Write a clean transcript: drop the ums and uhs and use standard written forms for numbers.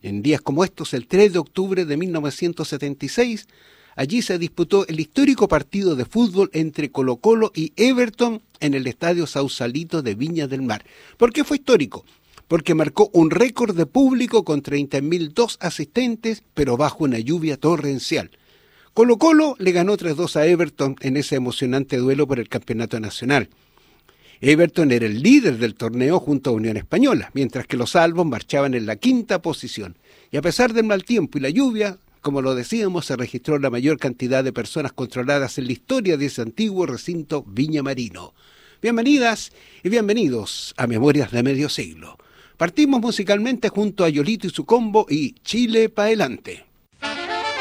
En días como estos, el 3 de octubre de 1976, allí se disputó el histórico partido de fútbol entre Colo-Colo y Everton en el Estadio Sausalito de Viña del Mar. ¿Por qué fue histórico? Porque marcó un récord de público con 30.002 asistentes, pero bajo una lluvia torrencial. Colo-Colo le ganó 3-2 a Everton en ese emocionante duelo por el campeonato nacional. Everton era el líder del torneo junto a Unión Española, mientras que los albos marchaban en la quinta posición. Y a pesar del mal tiempo y la lluvia, como lo decíamos, se registró la mayor cantidad de personas controladas en la historia de ese antiguo recinto viñamarino. Bienvenidas y bienvenidos a Memorias de Medio Siglo. Partimos musicalmente junto a Yolito y su combo y Chile pa' adelante.